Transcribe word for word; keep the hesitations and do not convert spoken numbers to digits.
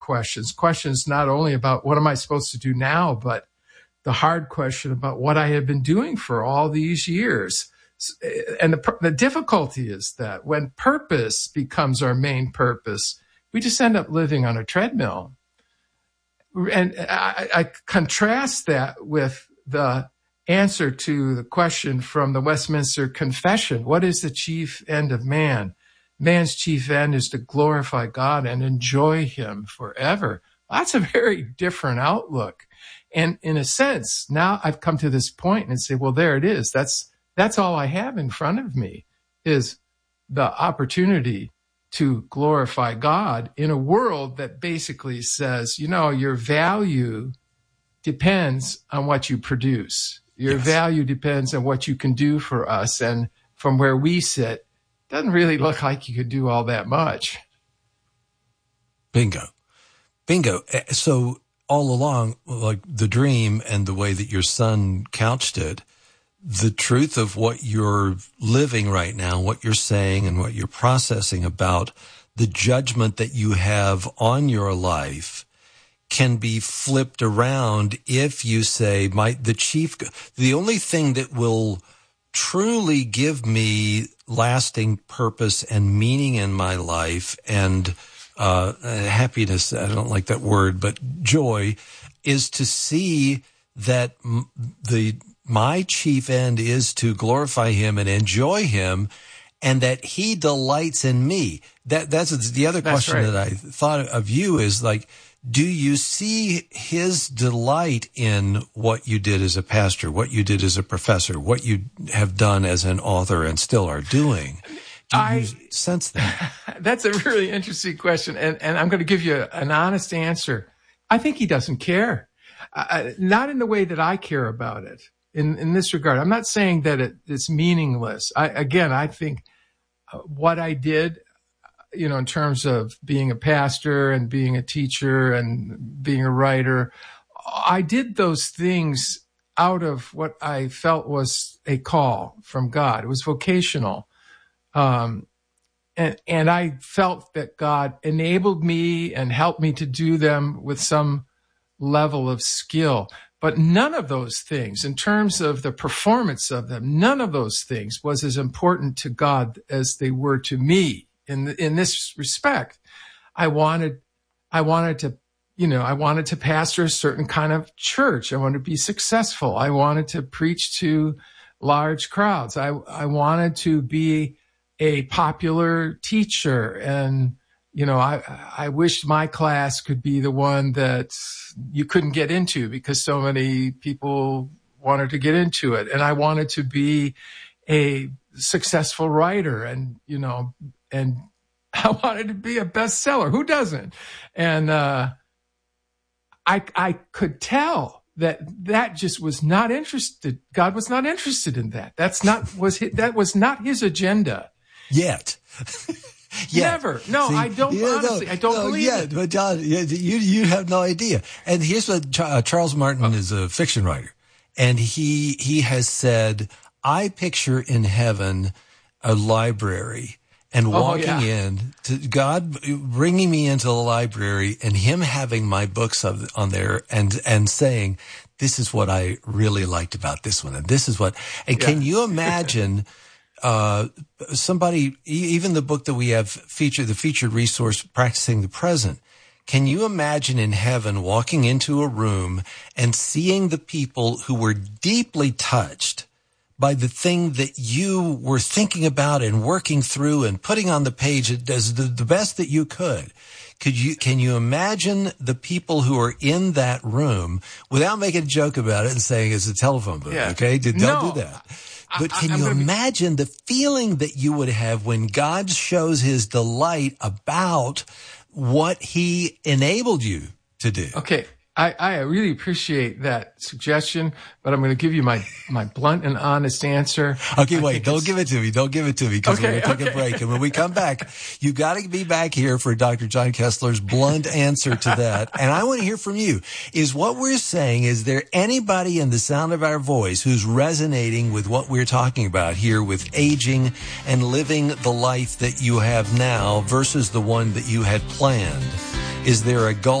questions, questions not only about what am I supposed to do now, but the hard question about what I have been doing for all these years. And the, the difficulty is that when purpose becomes our main purpose, we just end up living on a treadmill. And I, I contrast that with the answer to the question from the Westminster Confession. What is the chief end of man? Man's chief end is to glorify God and enjoy him forever. That's a very different outlook. And in a sense, now I've come to this point and say, well, there it is. That's That's all I have in front of me is the opportunity to glorify God in a world that basically says, you know, your value depends on what you produce. Your yes. value depends on what you can do for us. And from where we sit, it doesn't really look like you could do all that much. Bingo. Bingo. So all along, like the dream and the way that your son couched it, the truth of what you're living right now, what you're saying and what you're processing about the judgment that you have on your life can be flipped around if you say, my, the chief, the only thing that will truly give me lasting purpose and meaning in my life and, uh, happiness, I don't like that word, but joy is to see that m- the, my chief end is to glorify him and enjoy him, and that he delights in me. That that's the other that's question right. that I thought of you is like, do you see his delight in what you did as a pastor, what you did as a professor, what you have done as an author and still are doing? Do you I, sense that? That's a really interesting question, and, and I'm going to give you an honest answer. I think he doesn't care, uh, not in the way that I care about it. In, in this regard, I'm not saying that it, it's meaningless. I, again, I think what I did, you know, in terms of being a pastor and being a teacher and being a writer, I did those things out of what I felt was a call from God. It was vocational. Um, and, and I felt that God enabled me and helped me to do them with some level of skill. But none of those things, in terms of the performance of them, none of those things was as important to God as they were to me. In in this respect, I wanted, I wanted to, you know, I wanted to pastor a certain kind of church. I wanted to be successful. I wanted to preach to large crowds. I I wanted to be a popular teacher, and you know, I, I wished my class could be the one that you couldn't get into because so many people wanted to get into it. And I wanted to be a successful writer and, you know, and I wanted to be a bestseller. Who doesn't? And, uh, I, I could tell that that just was not interested. God was not interested in that. That's not, was his, that was not his agenda. Yet. Yeah. Never. No, See, I don't yeah, honestly. No, I don't no, believe yeah, it. But John, you, you have no idea. And here's what uh, Charles Martin oh. is a fiction writer. And he, he has said, I picture in heaven a library and walking oh, yeah. in to God bringing me into the library and him having my books of, on there and, and saying, this is what I really liked about this one. And this is what, and yeah. can you imagine Uh, somebody, even the book that we have featured, the featured resource, Practicing the Present. Can you imagine in heaven walking into a room and seeing the people who were deeply touched by the thing that you were thinking about and working through and putting on the page as the, the best that you could? Could you, can you imagine the people who are in that room without making a joke about it and saying it's a telephone book? Yeah. Okay. Don't no. do that. But can I, you be... imagine the feeling that you would have when God shows his delight about what he enabled you to do? Okay. I, I really appreciate that suggestion, but I'm going to give you my, my blunt and honest answer. Okay, wait, don't give it to me. Don't give it to me because okay, we're going to take okay. a break. And when we come back, you got to be back here for Doctor John Kessler's blunt answer to that. And I want to hear from you. Is what we're saying, is there anybody in the sound of our voice who's resonating with what we're talking about here with aging and living the life that you have now versus the one that you had planned? Is there a goal?